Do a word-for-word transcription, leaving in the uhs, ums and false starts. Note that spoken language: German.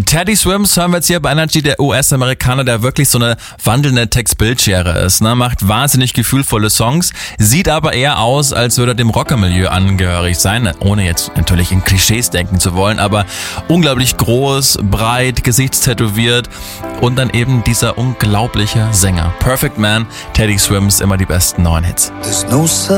Teddy Swims hören wir jetzt hier bei Energy, der U S-Amerikaner, der wirklich so eine wandelnde Text-Bildschere ist, ne? Macht wahnsinnig gefühlvolle Songs, sieht aber eher aus, als würde er dem Rockermilieu angehörig sein, ohne jetzt natürlich in Klischees denken zu wollen, aber unglaublich groß, breit, gesichtstätowiert und dann eben dieser unglaubliche Sänger. Perfect Man, Teddy Swims, immer die besten neuen Hits.